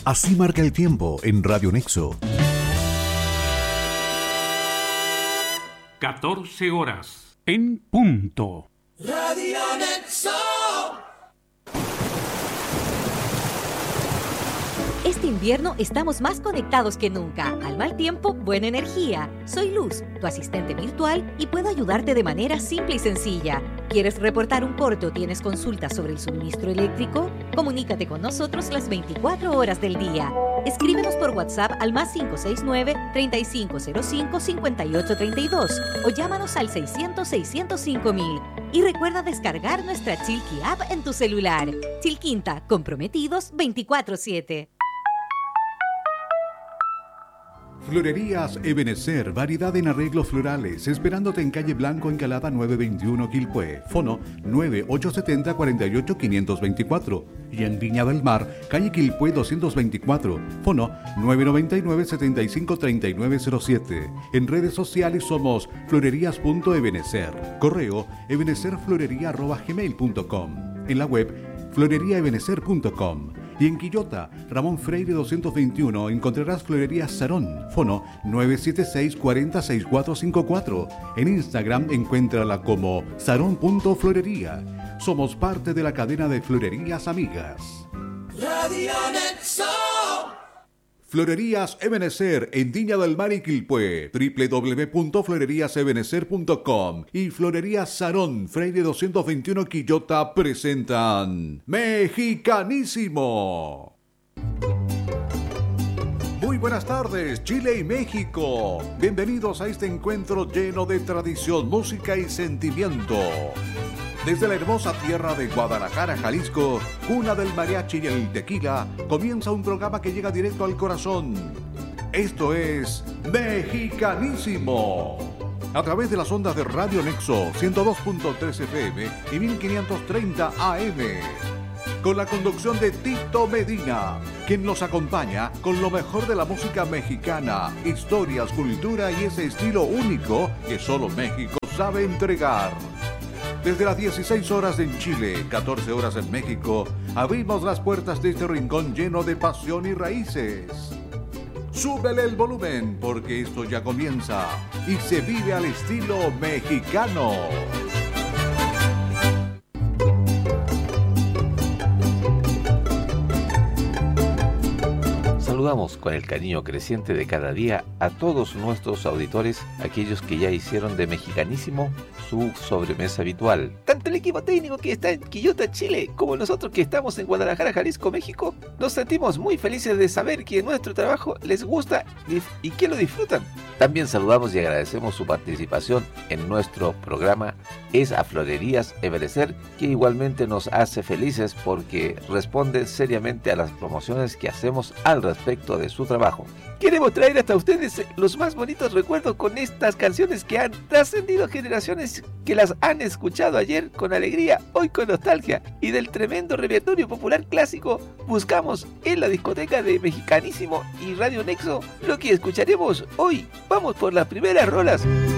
Así marca el tiempo en Radio Nexo. 14 horas en punto. Radio Nexo. Este invierno estamos más conectados que nunca. Al mal tiempo, buena energía. Soy Luz, tu asistente virtual, y puedo ayudarte de manera simple y sencilla. ¿Quieres reportar un corte o tienes consultas sobre el suministro eléctrico? Comunícate con nosotros las 24 horas del día. Escríbenos por WhatsApp al +569-3505-5832 o llámanos al 600-605-000. Y recuerda descargar nuestra Chilqui App en tu celular. Chilquinta, comprometidos 24/7. Florerías Ebenecer, variedad en arreglos florales, esperándote en calle Blanco, Encalada 921 Quilpué, fono 9870-48-524, y en Viña del Mar, calle Quilpué 224, fono 999-753907. En redes sociales somos florerías.ebenecer, correo ebenecerflorería@gmail.com, en la web floreriaebenecer.com. Y en Quillota, Ramón Freire 221, encontrarás Florería Sarón, fono 976-406454. En Instagram, encuéntrala como sarón.florería. Somos parte de la cadena de Florerías Amigas. Radio Nexo. Florerías Ebenecer en Viña del Mar y Quilpué, www.floreríasebenecer.com y Florerías Sarón, Freire 221 Quillota presentan Mexicanísimo. Muy buenas tardes, Chile y México. Bienvenidos a este encuentro lleno de tradición, música y sentimiento. Desde la hermosa tierra de Guadalajara, Jalisco, cuna del mariachi y el tequila, comienza un programa que llega directo al corazón. Esto es Mexicanísimo. A través de las ondas de Radio Nexo 102.3 FM y 1530 AM. Con la conducción de Tito Medina, quien nos acompaña con lo mejor de la música mexicana, historias, cultura y ese estilo único que solo México sabe entregar. Desde las 16 horas en Chile, 14 horas en México, abrimos las puertas de este rincón lleno de pasión y raíces. Súbele el volumen, porque esto ya comienza y se vive al estilo mexicano. Saludamos con el cariño creciente de cada día a todos nuestros auditores, aquellos que ya hicieron de Mexicanísimo su sobremesa habitual. Tanto el equipo técnico que está en Quillota, Chile, como nosotros que estamos en Guadalajara, Jalisco, México, nos sentimos muy felices de saber que nuestro trabajo les gusta y que lo disfrutan. También saludamos y agradecemos su participación en nuestro programa Es a Florerías Ebenecer, que igualmente nos hace felices porque responde seriamente a las promociones que hacemos al respecto de su trabajo. Queremos traer hasta ustedes los más bonitos recuerdos con estas canciones que han trascendido generaciones que las han escuchado ayer con alegría, hoy con nostalgia, y del tremendo repertorio popular clásico buscamos en la discoteca de Mexicanísimo y Radio Nexo lo que escucharemos hoy. Vamos por las primeras rolas.